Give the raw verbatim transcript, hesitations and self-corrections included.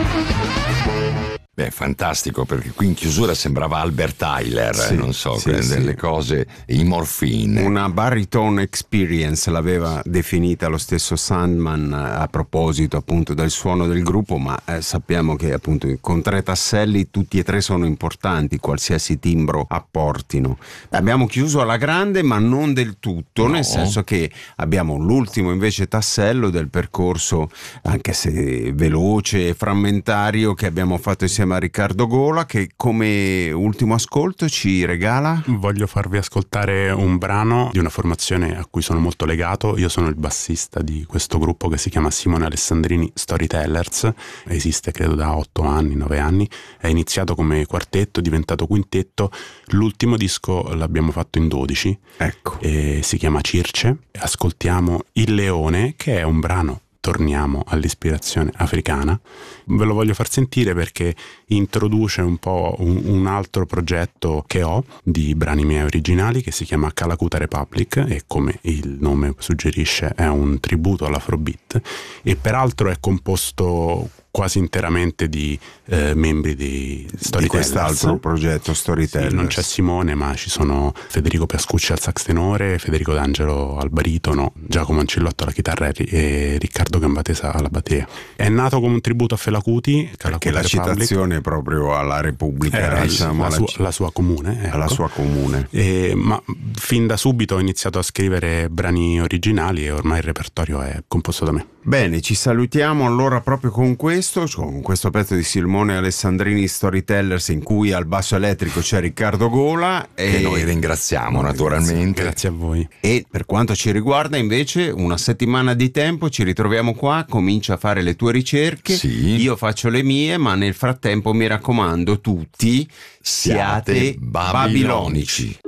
Beh, fantastico, perché qui in chiusura sembrava Albert Tyler, sì, non so, sì, delle sì. cose, i Morphine. Una baritone experience l'aveva definita lo stesso Sandman a proposito appunto del suono del gruppo, ma eh, sappiamo che appunto con tre tasselli tutti e tre sono importanti, qualsiasi timbro apportino. Abbiamo chiuso alla grande, ma non del tutto, No. nel senso che abbiamo l'ultimo invece tassello del percorso, anche se veloce e frammentario, che abbiamo fatto insieme a Riccardo Gola, che come ultimo ascolto ci regala. Voglio farvi ascoltare un brano di una formazione a cui sono molto legato. Io sono il bassista di questo gruppo che si chiama Simone Alessandrini Storytellers, esiste credo da otto anni, nove anni, è iniziato come quartetto, è diventato quintetto, l'ultimo disco l'abbiamo fatto in dodici, Ecco. e si chiama Circe. Ascoltiamo Il Leone, che è un brano, torniamo all'ispirazione africana. Ve lo voglio far sentire perché introduce un po' un, un altro progetto che ho di brani miei originali, che si chiama Kalakuta Republic, e come il nome suggerisce è un tributo all'Afrobeat, e peraltro è composto quasi interamente di eh, membri di Storytellers. Di quest'altro progetto Storytellers. Sì, non c'è Simone, ma ci sono Federico Piascucci al sax tenore, Federico D'Angelo al baritono, Giacomo Ancillotto alla chitarra e Riccardo Gambatesa alla batteria. È nato come un tributo a Fela Kuti, perché la citazione è proprio alla Repubblica, era diciamo, la, alla, sua, la sua comune, ecco. alla sua comune. E, ma fin da subito ho iniziato a scrivere brani originali e ormai il repertorio è composto da me. Bene, ci salutiamo allora proprio con questo, con questo pezzo di Simone Alessandrini Storytellers, in cui al basso elettrico c'è Riccardo Gola, Che e noi ringraziamo naturalmente. Grazie a voi. E per quanto ci riguarda invece una settimana di tempo, ci ritroviamo qua, comincia a fare le tue ricerche, Sì. io faccio le mie, ma nel frattempo mi raccomando tutti, siate, Siate babilonici.